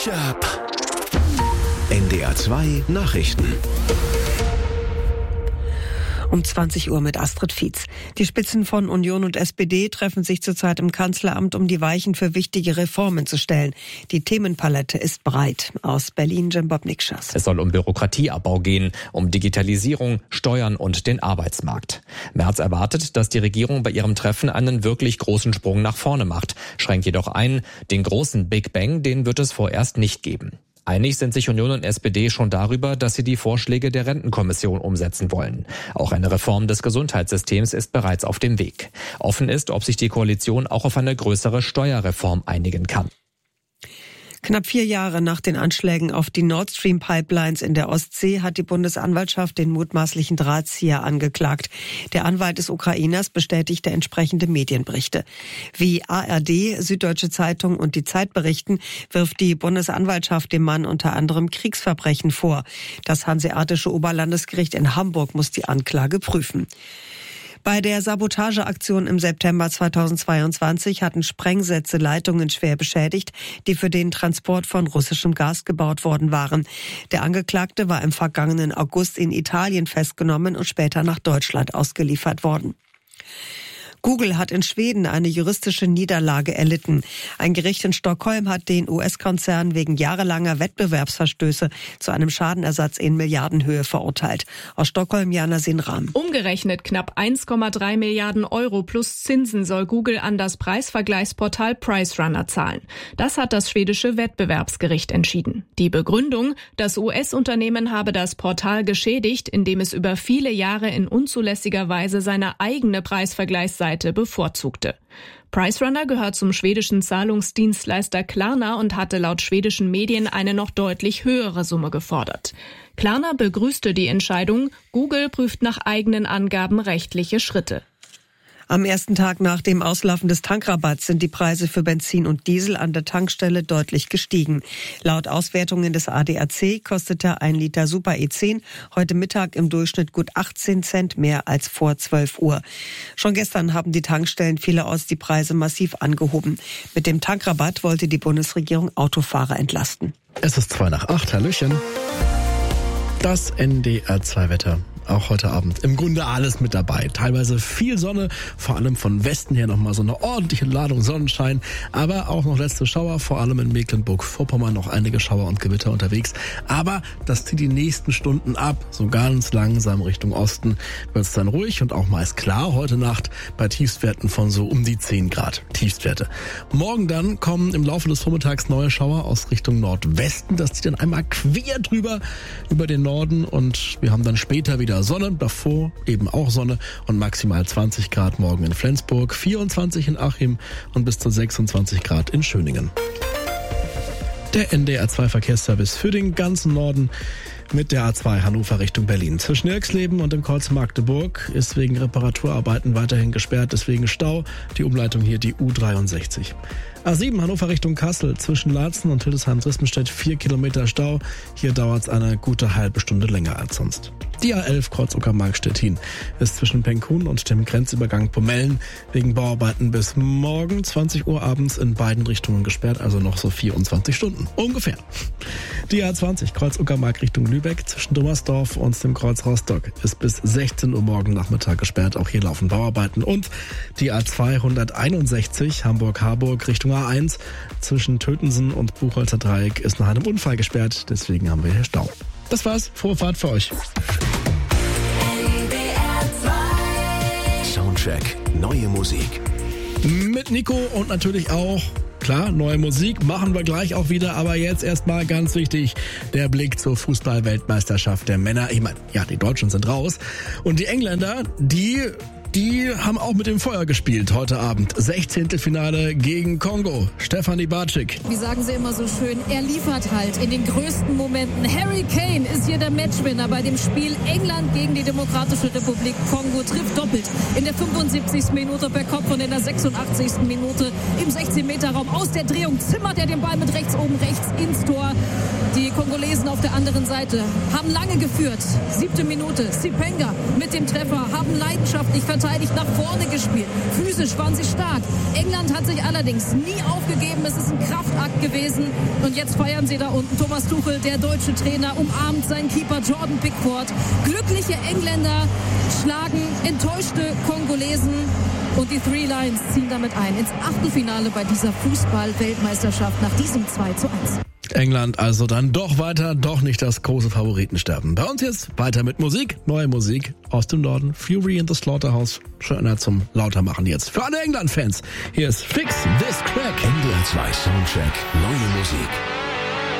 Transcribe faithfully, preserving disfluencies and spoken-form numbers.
N D R zwei Nachrichten. Um zwanzig Uhr mit Astrid Fietz. Die Spitzen von Union und S P D treffen sich zurzeit im Kanzleramt, um die Weichen für wichtige Reformen zu stellen. Die Themenpalette ist breit. Aus Berlin, Jim Bob-Nikschas. Es soll um Bürokratieabbau gehen, um Digitalisierung, Steuern und den Arbeitsmarkt. Merz erwartet, dass die Regierung bei ihrem Treffen einen wirklich großen Sprung nach vorne macht, schränkt jedoch ein, den großen Big Bang, den wird es vorerst nicht geben. Einig sind sich Union und S P D schon darüber, dass sie die Vorschläge der Rentenkommission umsetzen wollen. Auch eine Reform des Gesundheitssystems ist bereits auf dem Weg. Offen ist, ob sich die Koalition auch auf eine größere Steuerreform einigen kann. Knapp vier Jahre nach den Anschlägen auf die Nord Stream Pipelines in der Ostsee hat die Bundesanwaltschaft den mutmaßlichen Drahtzieher angeklagt. Der Anwalt des Ukrainers bestätigte entsprechende Medienberichte. Wie A R D, Süddeutsche Zeitung und die Zeit berichten, wirft die Bundesanwaltschaft dem Mann unter anderem Kriegsverbrechen vor. Das Hanseatische Oberlandesgericht in Hamburg muss die Anklage prüfen. Bei der Sabotageaktion im September zweitausendzweiundzwanzig hatten Sprengsätze Leitungen schwer beschädigt, die für den Transport von russischem Gas gebaut worden waren. Der Angeklagte war im vergangenen August in Italien festgenommen und später nach Deutschland ausgeliefert worden. Google hat in Schweden eine juristische Niederlage erlitten. Ein Gericht in Stockholm hat den U S-Konzern wegen jahrelanger Wettbewerbsverstöße zu einem Schadenersatz in Milliardenhöhe verurteilt. Aus Stockholm, Jana Sinram. Umgerechnet knapp eins Komma drei Milliarden Euro plus Zinsen soll Google an das Preisvergleichsportal PriceRunner zahlen. Das hat das schwedische Wettbewerbsgericht entschieden. Die Begründung, das U S-Unternehmen habe das Portal geschädigt, indem es über viele Jahre in unzulässiger Weise seine eigene Preisvergleichsseite bevorzugte. PriceRunner gehört zum schwedischen Zahlungsdienstleister Klarna und hatte laut schwedischen Medien eine noch deutlich höhere Summe gefordert. Klarna begrüßte die Entscheidung, Google prüft nach eigenen Angaben rechtliche Schritte. Am ersten Tag nach dem Auslaufen des Tankrabatts sind die Preise für Benzin und Diesel an der Tankstelle deutlich gestiegen. Laut Auswertungen des A D A C kostete ein Liter Super E zehn heute Mittag im Durchschnitt gut achtzehn Cent mehr als vor zwölf Uhr. Schon gestern haben die Tankstellen vielerorts die Preise massiv angehoben. Mit dem Tankrabatt wollte die Bundesregierung Autofahrer entlasten. Es ist zwei nach acht, Hallöchen. Das N D R zwei Wetter. Auch heute Abend im Grunde alles mit dabei. Teilweise viel Sonne, vor allem von Westen her nochmal so eine ordentliche Ladung Sonnenschein. Aber auch noch letzte Schauer, vor allem in Mecklenburg-Vorpommern noch einige Schauer und Gewitter unterwegs. Aber das zieht die nächsten Stunden ab. So ganz langsam Richtung Osten wird es dann ruhig und auch meist klar heute Nacht bei Tiefstwerten von so um die zehn Grad Tiefstwerte. Morgen dann kommen im Laufe des Vormittags neue Schauer aus Richtung Nordwesten. Das zieht dann einmal quer drüber über den Norden und wir haben dann später wieder Sonne, davor eben auch Sonne und maximal zwanzig Grad morgen in Flensburg, vierundzwanzig in Achim und bis zu sechsundzwanzig Grad in Schöningen. Der N D R zwei Verkehrsservice für den ganzen Norden mit der A zwei Hannover Richtung Berlin. Zwischen Irxleben und dem Kreuz Magdeburg ist wegen Reparaturarbeiten weiterhin gesperrt, deswegen Stau. Die Umleitung hier die U dreiundsechzig. A sieben Hannover Richtung Kassel zwischen Laatzen und Hildesheim-Drispenstedt vier Kilometer Stau. Hier dauert es eine gute halbe Stunde länger als sonst. Die A elf Kreuz Uckermark-Stettin ist zwischen Penkun und dem Grenzübergang Pomellen wegen Bauarbeiten bis morgen zwanzig Uhr abends in beiden Richtungen gesperrt, also noch so vierundzwanzig Stunden ungefähr. Die A zwanzig Kreuz Uckermark Richtung Lübeck zwischen Dummersdorf und dem Kreuz Rostock ist bis sechzehn Uhr morgen Nachmittag gesperrt. Auch hier laufen Bauarbeiten. Und die A zweihunderteinundsechzig Hamburg-Harburg Richtung A eins zwischen Tötensen und Buchholzer Dreieck ist nach einem Unfall gesperrt. Deswegen haben wir hier Stau. Das war's. Frohe Fahrt für euch. Soundcheck. Neue Musik. Mit Nico und natürlich auch, klar, neue Musik machen wir gleich auch wieder, aber jetzt erstmal ganz wichtig, der Blick zur Fußball-Weltmeisterschaft der Männer. Ich meine, ja, die Deutschen sind raus und die Engländer, die... Die haben auch mit dem Feuer gespielt heute Abend. Sechzehntelfinale gegen Kongo. Stefanie Bartschik. Wie sagen sie immer so schön, er liefert halt in den größten Momenten. Harry Kane ist hier der Matchwinner bei dem Spiel England gegen die Demokratische Republik Kongo. Trifft doppelt in der fünfundsiebzigsten Minute per Kopf und in der sechsundachtzigsten Minute im sechzehn Meter Raum. Aus der Drehung zimmert er den Ball mit rechts oben rechts ins Tor. Die Kongolesen auf der anderen Seite haben lange geführt. Siebte Minute, Sipenga mit dem Treffer, haben leidenschaftlich verteidigt, nach vorne gespielt. Physisch waren sie stark. England hat sich allerdings nie aufgegeben. Es ist ein Kraftakt gewesen. Und jetzt feiern sie da unten. Thomas Tuchel, der deutsche Trainer, umarmt seinen Keeper Jordan Pickford. Glückliche Engländer schlagen enttäuschte Kongolesen. Und die Three Lions ziehen damit ein ins Achtelfinale bei dieser Fußball-Weltmeisterschaft nach diesem zwei zu eins. England also dann doch weiter, doch nicht das große Favoritensterben. Bei uns jetzt weiter mit Musik, neue Musik aus dem Norden. Fury in the Slaughterhouse, schöner zum Lautermachen jetzt. Für alle England-Fans, hier ist Fix This Crack. N D R zwei Soundcheck, neue Musik.